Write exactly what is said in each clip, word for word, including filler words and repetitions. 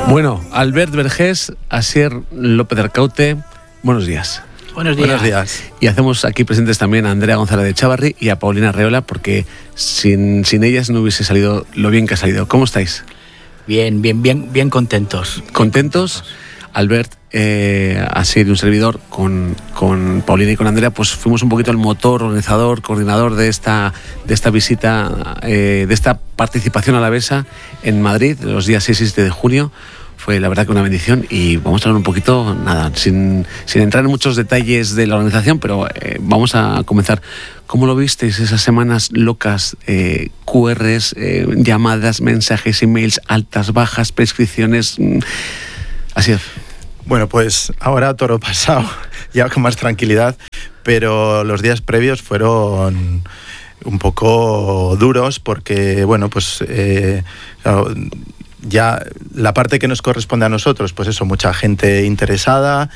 Bueno, Albert Vergés, Asier López de Arcaute, buenos días. Buenos días. Buenos días. Y hacemos aquí presentes también a Andrea González de Chavarri y a Paulina Reola, porque sin, sin ellas no hubiese salido lo bien que ha salido. ¿Cómo estáis? Bien, bien, bien, bien contentos. ¿Contentos? Albert, eh, Asier y un servidor, con, con Paulina y con Andrea, pues fuimos un poquito el motor, organizador, coordinador de esta, de esta visita, eh, de esta participación alavesa en Madrid, los días seis y siete de junio. Fue la verdad que una bendición y vamos a hablar un poquito, nada, sin, sin entrar en muchos detalles de la organización, pero eh, vamos a comenzar. ¿Cómo lo visteis esas semanas locas? Eh, Q Rs, eh, llamadas, mensajes, emails, altas, bajas, prescripciones. Así es. Bueno, pues ahora toro pasado, ya con más tranquilidad, pero los días previos fueron un poco duros porque, bueno, pues eh, claro, ya la parte que nos corresponde a nosotros, pues eso, mucha gente interesada,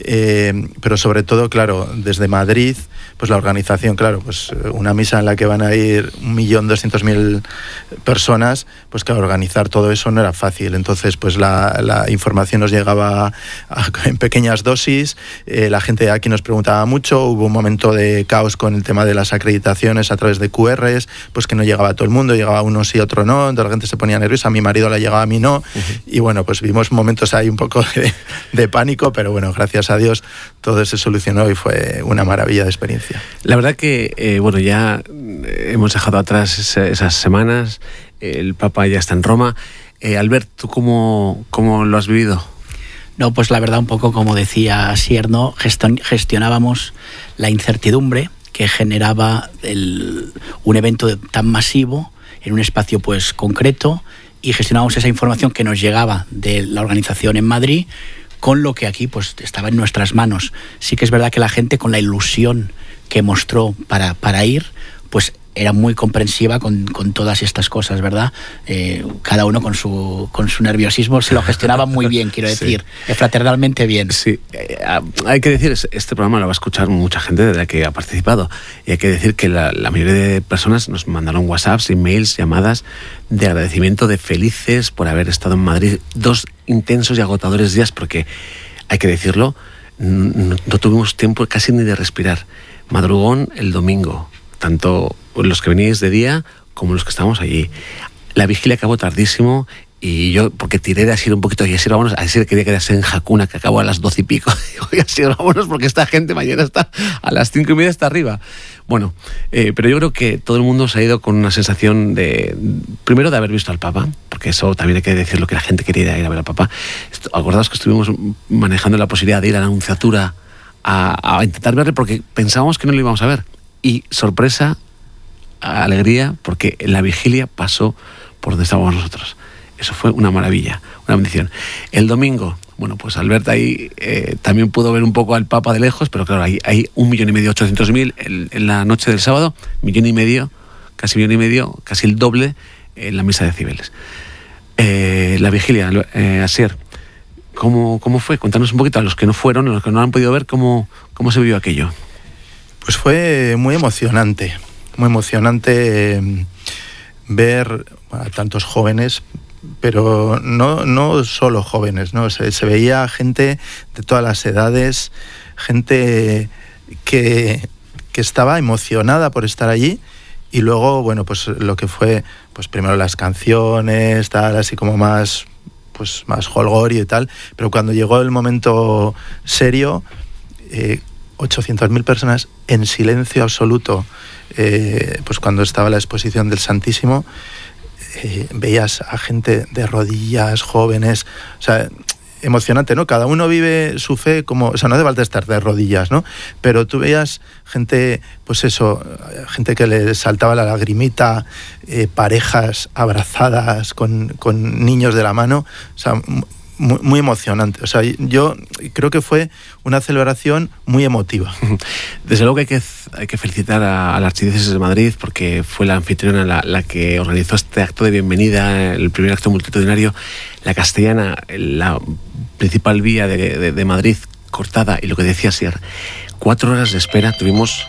eh, pero sobre todo, claro, desde Madrid, pues la organización, claro, pues una misa en la que van a ir un millón doscientos mil personas, pues claro, organizar todo eso no era fácil. Entonces, pues la, la información nos llegaba a, en pequeñas dosis, eh, la gente aquí nos preguntaba mucho, hubo un momento de caos con el tema de las acreditaciones a través de Q Rs, pues que no llegaba a todo el mundo, llegaba uno sí, otro no, entonces la gente se ponía nerviosa, a mi marido le llegaba, a mí no, uh-huh. Y bueno, pues vimos momentos ahí un poco de, de pánico, pero bueno, gracias a Dios todo se solucionó y fue una maravilla de experiencia. La verdad que, eh, bueno, ya hemos dejado atrás ese, esas semanas, el Papa ya está en Roma. Eh, Albert, ¿tú cómo, cómo lo has vivido? No, pues la verdad un poco como decía Asier, ¿no? Gestion, gestionábamos la incertidumbre que generaba el, un evento tan masivo en un espacio pues concreto y gestionábamos esa información que nos llegaba de la organización en Madrid con lo que aquí pues estaba en nuestras manos. Sí que es verdad que la gente con la ilusión que mostró para, para ir, pues era muy comprensiva con, con todas estas cosas, ¿verdad? Eh, cada uno con su con su nerviosismo se lo gestionaba muy bien, quiero decir, sí. Fraternalmente bien. Sí, eh, hay que decir, este programa lo va a escuchar mucha gente de la que ha participado, y hay que decir que la, la mayoría de personas nos mandaron WhatsApps, emails, llamadas de agradecimiento, de felices por haber estado en Madrid dos intensos y agotadores días, porque, hay que decirlo, no, no tuvimos tiempo casi ni de respirar. Madrugón el domingo, tanto los que veníais de día como los que estábamos allí. La vigilia acabó tardísimo y yo, porque tiré de Asier un poquito, y Asier, vámonos, Asier quería quedarse en Jacuna, que acabó a las doce y pico. Digo, Asier, vámonos, porque esta gente mañana está a las cinco y media está arriba. Bueno, eh, pero yo creo que todo el mundo se ha ido con una sensación de, primero, de haber visto al Papa, porque eso también hay que decir, lo que la gente quería ir a ver al Papa. Esto, acordaos que estuvimos manejando la posibilidad de ir a la Anunciatura a, a intentar verle, porque pensábamos que no lo íbamos a ver. Y sorpresa, alegría, porque la vigilia pasó por donde estábamos nosotros. Eso fue una maravilla, una bendición. El domingo, bueno, pues Albert ahí eh, también pudo ver un poco al Papa de lejos, pero claro, hay, hay un millón y medio, ochocientos mil en, en la noche del sábado, millón y medio, casi millón y medio, casi el doble en la misa de Cibeles. Eh, la vigilia, eh, Asier, ¿cómo, ¿cómo fue? Cuéntanos un poquito a los que no fueron, a los que no han podido ver, cómo, cómo se vivió aquello. Pues fue muy emocionante, muy emocionante eh, ver a tantos jóvenes, pero no, no solo jóvenes, ¿no? Se, se veía gente de todas las edades, gente que, que estaba emocionada por estar allí, y luego, bueno, pues lo que fue, pues primero las canciones, tal, así como más, pues más jolgorio y tal, pero cuando llegó el momento serio, eh, ochocientas mil personas en silencio absoluto, eh, pues cuando estaba la exposición del Santísimo, eh, veías a gente de rodillas, jóvenes, o sea, emocionante, ¿no? Cada uno vive su fe como, o sea, no hace falta estar de rodillas, ¿no? Pero tú veías gente, pues eso, gente que le saltaba la lagrimita, eh, parejas abrazadas con, con niños de la mano, o sea, Muy, muy emocionante. O sea, yo creo que fue una celebración muy emotiva. Desde luego que hay que, hay que felicitar a, a la Archidiócesis de Madrid, porque fue la anfitriona la, la que organizó este acto de bienvenida, el primer acto multitudinario. La Castellana, la principal vía de, de, de Madrid, cortada, y lo que decía Asier, cuatro horas de espera tuvimos.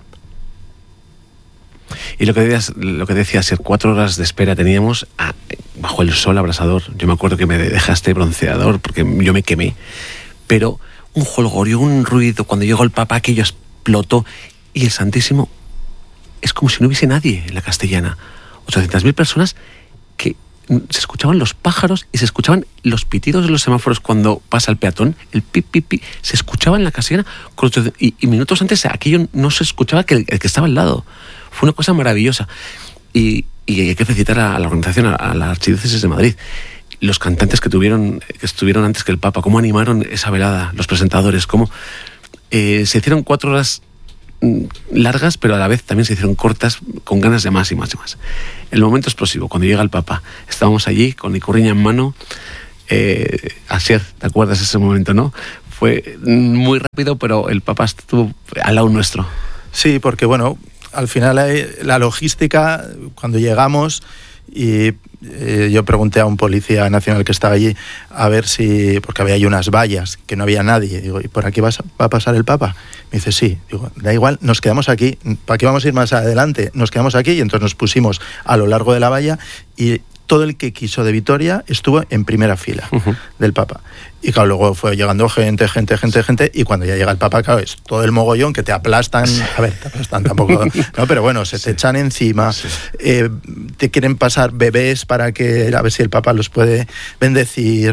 Y lo que decías, lo que decía ser cuatro horas de espera teníamos a bajo el sol abrasador. Yo me acuerdo que me dejaste bronceador porque yo me quemé. Pero un jolgorio, un ruido, cuando llegó el Papa, aquello explotó. Y el Santísimo es como si no hubiese nadie en la Castellana. ochocientas mil personas que se escuchaban los pájaros y se escuchaban los pitidos de los semáforos cuando pasa el peatón, el pi, pi, pi, se escuchaba en la Castellana y, y minutos antes aquello no se escuchaba que el, el que estaba al lado. Fue una cosa maravillosa. Y, y hay que felicitar a la organización, a, a la Archidiócesis de Madrid. Los cantantes que tuvieron, que estuvieron antes que el Papa, cómo animaron esa velada, los presentadores, cómo eh, se hicieron cuatro horas largas, pero a la vez también se hicieron cortas, con ganas de más y más y más. El momento explosivo, cuando llega el Papa, estábamos allí con Icurriña en mano. eh, Asier, ¿te acuerdas ese momento, no? Fue muy rápido, pero el Papa estuvo al lado nuestro. Sí, porque bueno, al final la logística, cuando llegamos, y eh, yo pregunté a un policía nacional que estaba allí a ver si, porque había ahí unas vallas que no había nadie, digo, ¿y por aquí va a, va a pasar el Papa? Me dice, sí. Digo, da igual, nos quedamos aquí, ¿para qué vamos a ir más adelante? Nos quedamos aquí. Y entonces nos pusimos a lo largo de la valla y todo el que quiso de Vitoria estuvo en primera fila uh-huh. del Papa. Y claro, luego fue llegando gente, gente, gente, gente, y cuando ya llega el Papa, claro, es todo el mogollón que te aplastan, a ver, te aplastan tampoco, no, pero bueno, se te sí. echan encima, sí. eh, te quieren pasar bebés para que, a ver si el Papa los puede bendecir,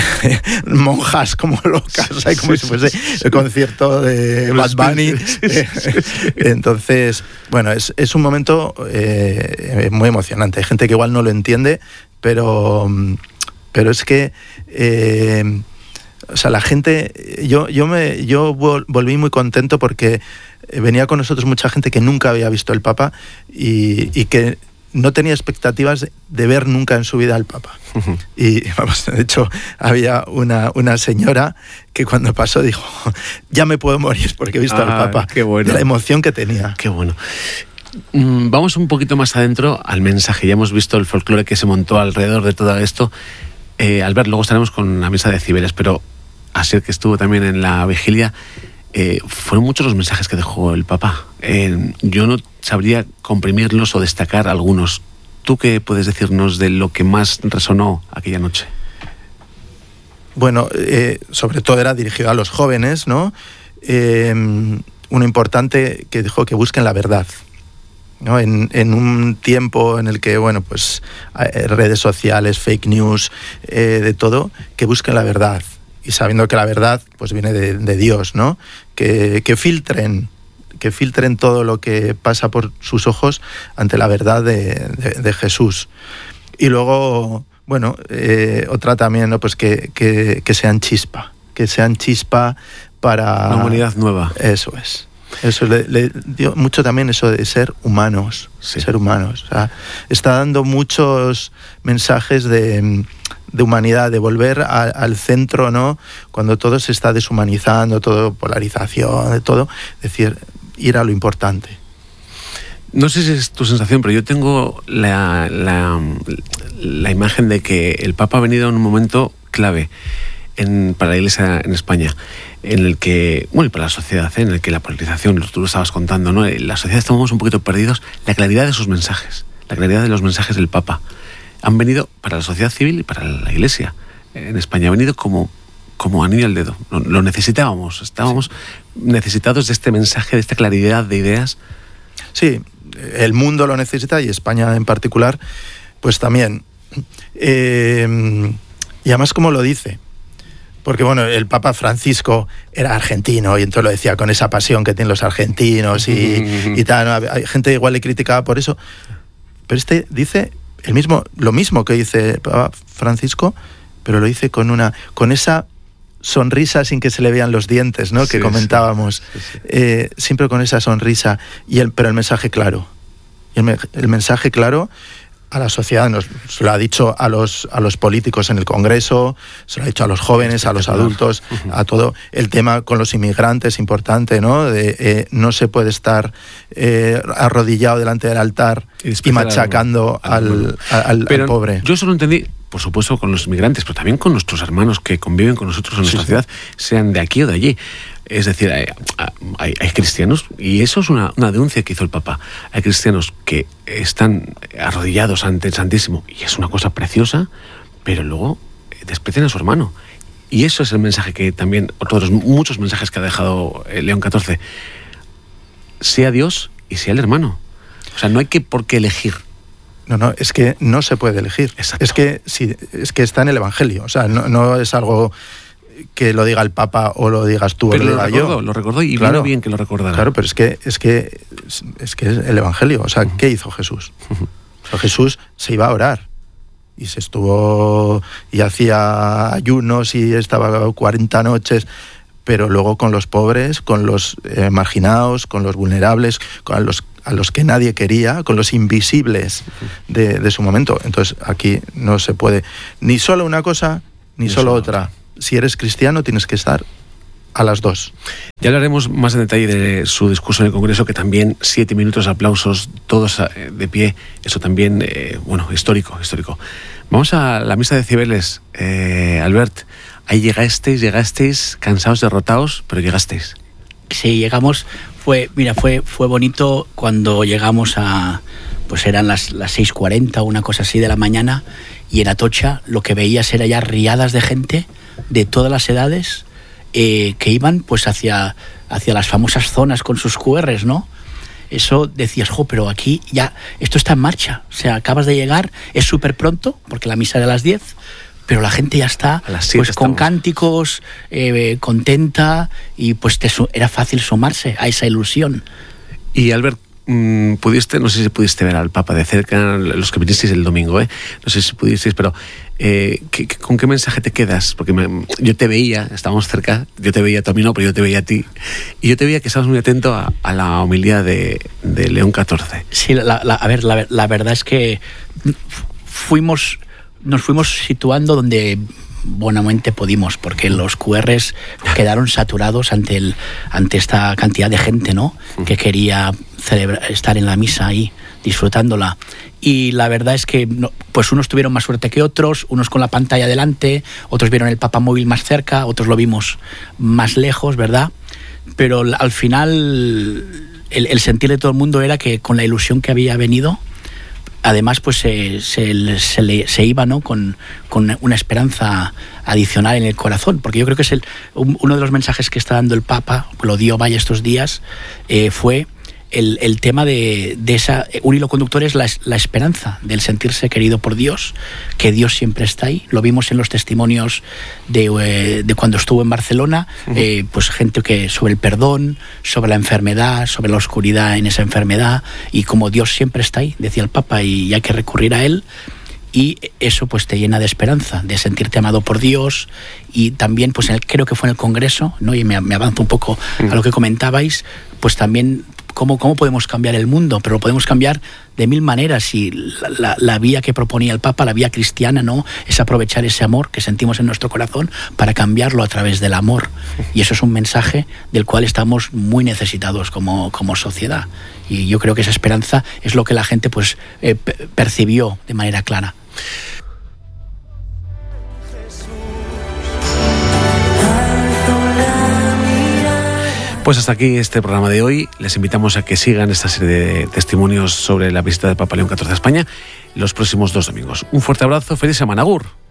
monjas como locas, sí, ¿sabes? Como sí, si fuese sí, sí. el concierto de Bad Bunny. Sí, sí, sí, sí. Entonces, bueno, es, es un momento eh, muy emocionante. Hay gente que igual no lo entiende, pero, pero es que... Eh, O sea, la gente, yo, yo, me, yo volví muy contento porque venía con nosotros mucha gente que nunca había visto el Papa y, y que no tenía expectativas de, de ver nunca en su vida al Papa. Uh-huh. Y vamos, de hecho, había una, una señora que cuando pasó dijo, ya me puedo morir porque he visto ah, al Papa. Qué bueno. De la emoción que tenía. Qué bueno. Mm, vamos un poquito más adentro al mensaje. Ya hemos visto el folclore que se montó alrededor de todo esto. Eh, Albert, luego estaremos con la misa de Cibeles, pero Asier, que estuvo también en la vigilia, eh, fueron muchos los mensajes que dejó el Papa. Eh, yo no sabría comprimirlos o destacar algunos. ¿Tú qué puedes decirnos de lo que más resonó aquella noche? Bueno, eh, sobre todo era dirigido a los jóvenes, ¿no? Eh, uno importante que dijo que busquen la verdad, ¿no? En, en un tiempo en el que, bueno, pues redes sociales, fake news, eh, de todo, que busquen la verdad. Y sabiendo que la verdad pues viene de, de Dios, ¿no? Que, que filtren, que filtren todo lo que pasa por sus ojos ante la verdad de, de, de Jesús. Y luego, bueno, eh, otra también, ¿no? Pues que, que, que sean chispa, que sean chispa para... Una humanidad nueva. Eso es. Eso le, le dio mucho también eso de ser humanos, sí. ser humanos. O sea, está dando muchos mensajes de, de humanidad, de volver a, al centro, ¿no? Cuando todo se está deshumanizando, todo polarización, de todo, es decir, ir a lo importante. No sé si es tu sensación, pero yo tengo la, la, la imagen de que el Papa ha venido en un momento clave en, para la Iglesia en España, en el que, bueno, y para la sociedad, ¿eh? En el que la polarización, tú lo estabas contando, ¿no? La sociedad estamos un poquito perdidos. La claridad de sus mensajes, la claridad de los mensajes del Papa, han venido para la sociedad civil y para la Iglesia en España, ha venido como, como anillo al dedo. Lo, lo necesitábamos, estábamos sí. necesitados de este mensaje, de esta claridad de ideas. Sí, el mundo lo necesita y España en particular, pues también. Eh, y además, como lo dice, porque bueno, el Papa Francisco era argentino y entonces lo decía con esa pasión que tienen los argentinos y, y tal. Hay gente igual le criticaba por eso, pero este dice el mismo, lo mismo que dice el Papa Francisco, pero lo dice con una, con esa sonrisa sin que se le vean los dientes, ¿no? Que sí, comentábamos, sí, sí, sí. Eh, siempre con esa sonrisa y el, pero el mensaje claro, y el, el mensaje claro a la sociedad, nos, se lo ha dicho a los, a los políticos en el Congreso, se lo ha dicho a los jóvenes, a los adultos, uh-huh. a todo. El tema con los inmigrantes, importante, ¿no? De, eh, no se puede estar eh, arrodillado delante del altar y, y machacando al, al, al, Pero al pobre. Yo solo entendí por supuesto, con los inmigrantes, pero también con nuestros hermanos que conviven con nosotros en nuestra sí. ciudad, sean de aquí o de allí. Es decir, hay, hay, hay cristianos, y eso es una, una denuncia que hizo el Papa, hay cristianos que están arrodillados ante el Santísimo, y es una cosa preciosa, pero luego desprecian a su hermano. Y eso es el mensaje que también, otro de los muchos mensajes que ha dejado León catorce, sea Dios y sea el hermano. O sea, no hay que por qué elegir. No, no, es que no se puede elegir. Exacto. Es que, sí, es que está en el Evangelio, o sea, no, no es algo que lo diga el Papa o lo digas tú pero o lo diga diga recordó, yo. Lo recordó y claro, vino bien que lo recordara. Claro, pero es que es que es que es el Evangelio. O sea, uh-huh. ¿qué hizo Jesús? Uh-huh. O sea, Jesús se iba a orar y se estuvo y hacía ayunos y estaba cuarenta noches, pero luego con los pobres, con los eh, marginados, con los vulnerables, con los a los que nadie quería, con los invisibles de, de su momento. Entonces aquí no se puede ni solo una cosa ni, ni solo otra. Si eres cristiano tienes que estar a las dos. Ya hablaremos más en detalle de su discurso en el Congreso, que también siete minutos de aplausos, todos de pie, eso también, eh, bueno, histórico, histórico. Vamos a la misa de Cibeles, eh, Albert. Ahí llegasteis, llegasteis, cansados, derrotados, pero llegasteis. Sí, llegamos, fue, mira, fue, fue bonito cuando llegamos a, pues eran las, las seis cuarenta, una cosa así de la mañana, y en Atocha lo que veías era ya riadas de gente de todas las edades, eh, que iban pues hacia, hacia las famosas zonas con sus cu erres, ¿no? Eso decías, jo, pero aquí ya, esto está en marcha, o sea, acabas de llegar, es súper pronto, porque la misa era a las diez, pero la gente ya está pues con estamos. cánticos, eh, contenta, y pues te su- era fácil sumarse a esa ilusión. Y Albert, mmm, pudiste, no sé si pudiste ver al Papa de cerca, los que vinisteis el domingo, ¿eh? No sé si pudisteis, pero eh, ¿qué, ¿con qué mensaje te quedas? Porque me, yo te veía, estábamos cerca, yo te veía a Tomino, pero yo te veía a ti, y yo te veía que estabas muy atento a, a la homilía de, de León catorce. Sí, la, la, a ver, la, la verdad es que fuimos... nos fuimos situando donde buenamente pudimos, porque los cu erres quedaron saturados ante el ante esta cantidad de gente, ¿no? Que quería celebrar, estar en la misa ahí, disfrutándola. Y la verdad es que no, pues unos tuvieron más suerte que otros, unos con la pantalla delante, otros vieron el Papa móvil más cerca, otros lo vimos más lejos, ¿verdad? Pero al final el, el sentir de todo el mundo era que con la ilusión que había venido, además pues se, se, se, le, se iba, ¿no? con, con una esperanza adicional en el corazón, porque yo creo que es el, un, uno de los mensajes que está dando el Papa, lo dio vaya estos días, eh, fue el, el tema de, de esa, un hilo conductor es la, la esperanza del sentirse querido por Dios, que Dios siempre está ahí. Lo vimos en los testimonios de, eh, de cuando estuvo en Barcelona, uh-huh. eh, pues gente que sobre el perdón, sobre la enfermedad, sobre la oscuridad en esa enfermedad, y como Dios siempre está ahí, decía el Papa, y, y hay que recurrir a Él. Y eso pues te llena de esperanza, de sentirte amado por Dios. Y también pues en el, creo que fue en el Congreso, ¿no? Y me, me avanzo un poco uh-huh. a lo que comentabais, pues también cómo, cómo podemos cambiar el mundo, pero lo podemos cambiar de mil maneras, y la, la, la vía que proponía el Papa, la vía cristiana, ¿no? Es aprovechar ese amor que sentimos en nuestro corazón para cambiarlo a través del amor. Y eso es un mensaje del cual estamos muy necesitados como, como sociedad. Y yo creo que esa esperanza es lo que la gente pues eh, percibió de manera clara. Pues hasta aquí este programa de hoy. Les invitamos a que sigan esta serie de testimonios sobre la visita del Papa León catorce a España los próximos dos domingos. Un fuerte abrazo, feliz semana, agur.